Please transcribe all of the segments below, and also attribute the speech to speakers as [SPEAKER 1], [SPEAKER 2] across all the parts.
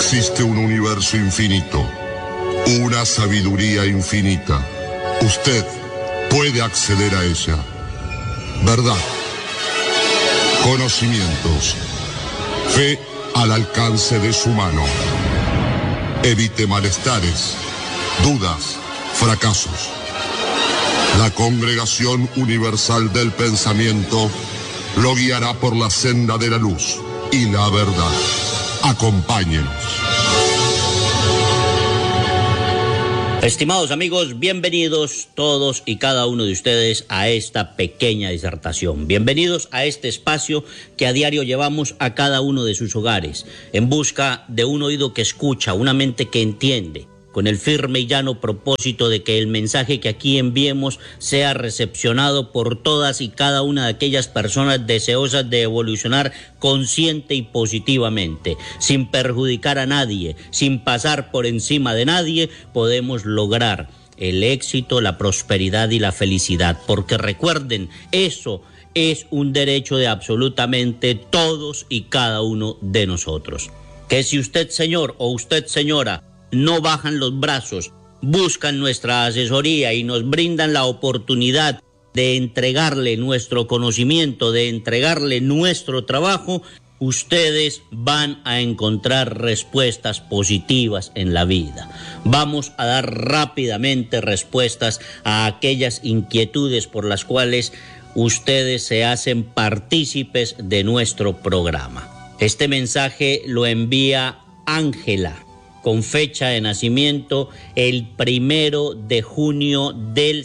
[SPEAKER 1] Existe un universo infinito, una sabiduría infinita. Usted puede acceder a ella. Verdad, conocimientos, fe al alcance de su mano. Evite malestares, dudas, fracasos. La Congregación Universal del Pensamiento lo guiará por la senda de la luz y la verdad. Acompáñenos.
[SPEAKER 2] Estimados amigos, bienvenidos todos y cada uno de ustedes a esta pequeña disertación. Bienvenidos a este espacio que a diario llevamos a cada uno de sus hogares, en busca de un oído que escucha, una mente que entiende, con el firme y llano propósito de que el mensaje que aquí enviemos sea recepcionado por todas y cada una de aquellas personas deseosas de evolucionar consciente y positivamente. Sin perjudicar a nadie, sin pasar por encima de nadie, podemos lograr el éxito, la prosperidad y la felicidad. Porque recuerden, eso es un derecho de absolutamente todos y cada uno de nosotros. Que si usted, señor, o usted, señora, no bajan los brazos, buscan nuestra asesoría y nos brindan la oportunidad de entregarle nuestro conocimiento, de entregarle nuestro trabajo, ustedes van a encontrar respuestas positivas en la vida. Vamos a dar rápidamente respuestas a aquellas inquietudes por las cuales ustedes se hacen partícipes de nuestro programa. Este mensaje lo envía Ángela, con fecha de nacimiento el 1 de junio del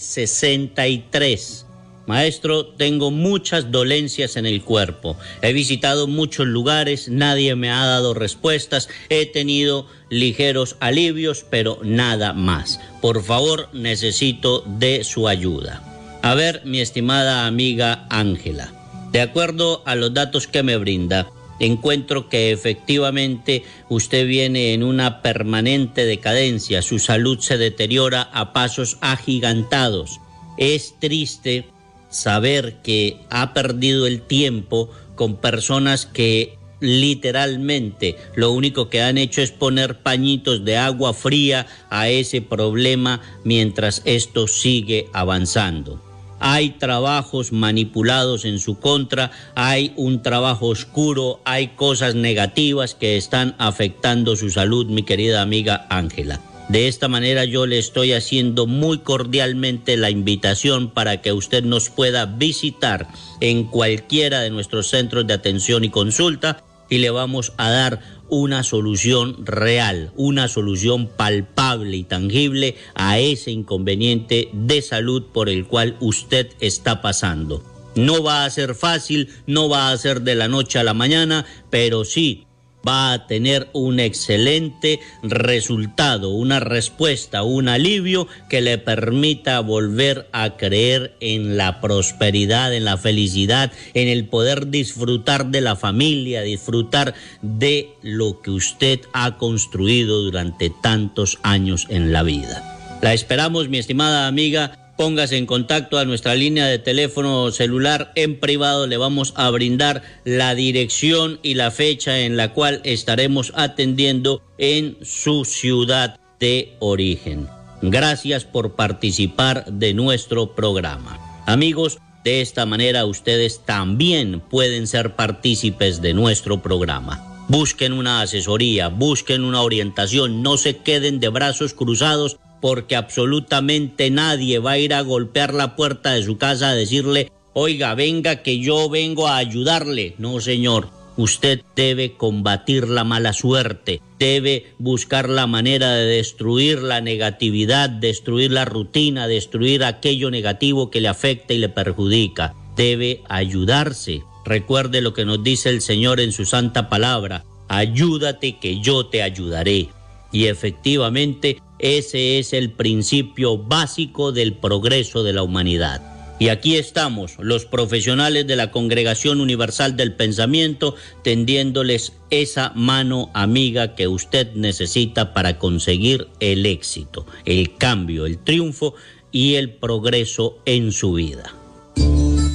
[SPEAKER 2] 63. Maestro, tengo muchas dolencias en el cuerpo. He visitado muchos lugares, nadie me ha dado respuestas. He tenido ligeros alivios, pero nada más. Por favor, necesito de su ayuda. A ver, mi estimada amiga Ángela, de acuerdo a los datos que me brinda, encuentro que efectivamente usted viene en una permanente decadencia, su salud se deteriora a pasos agigantados. Es triste saber que ha perdido el tiempo con personas que literalmente lo único que han hecho es poner pañitos de agua fría a ese problema mientras esto sigue avanzando. Hay trabajos manipulados en su contra, hay un trabajo oscuro, hay cosas negativas que están afectando su salud, mi querida amiga Ángela. De esta manera yo le estoy haciendo muy cordialmente la invitación para que usted nos pueda visitar en cualquiera de nuestros centros de atención y consulta y le vamos a dar una solución real, una solución palpable y tangible a ese inconveniente de salud por el cual usted está pasando. No va a ser fácil, no va a ser de la noche a la mañana, pero sí va a tener un excelente resultado, una respuesta, un alivio que le permita volver a creer en la prosperidad, en la felicidad, en el poder disfrutar de la familia, disfrutar de lo que usted ha construido durante tantos años en la vida. La esperamos, mi estimada amiga. Póngase en contacto a nuestra línea de teléfono celular en privado. Le vamos a brindar la dirección y la fecha en la cual estaremos atendiendo en su ciudad de origen. Gracias por participar de nuestro programa. Amigos, de esta manera ustedes también pueden ser partícipes de nuestro programa. Busquen una asesoría, busquen una orientación, no se queden de brazos cruzados, porque absolutamente nadie va a ir a golpear la puerta de su casa a decirle, oiga, venga que yo vengo a ayudarle. No, señor, usted debe combatir la mala suerte, debe buscar la manera de destruir la negatividad, destruir la rutina, destruir aquello negativo que le afecta y le perjudica. Debe ayudarse. Recuerde lo que nos dice el Señor en su santa palabra, ayúdate que yo te ayudaré. Y efectivamente, ese es el principio básico del progreso de la humanidad. Y aquí estamos, los profesionales de la Congregación Universal del Pensamiento, tendiéndoles esa mano amiga que usted necesita para conseguir el éxito, el cambio, el triunfo y el progreso en su vida.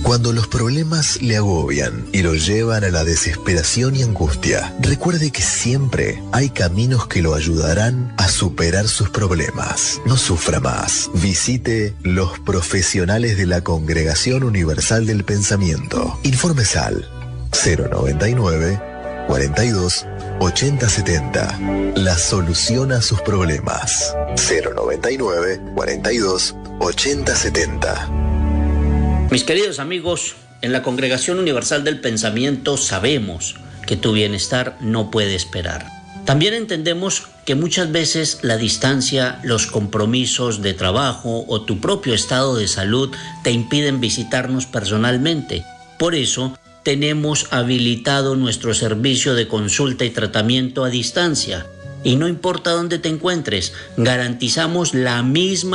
[SPEAKER 3] Cuando los problemas le agobian y lo llevan a la desesperación y angustia, recuerde que siempre hay caminos que lo ayudarán a superar sus problemas. No sufra más. Visite los profesionales de la Congregación Universal del Pensamiento. Informes al 099 42 80 70. La solución a sus problemas. 099 42 80 70.
[SPEAKER 2] Mis queridos amigos, en la Congregación Universal del Pensamiento sabemos que tu bienestar no puede esperar. También entendemos que muchas veces la distancia, los compromisos de trabajo o tu propio estado de salud te impiden visitarnos personalmente. Por eso, tenemos habilitado nuestro servicio de consulta y tratamiento a distancia. Y no importa dónde te encuentres, garantizamos la misma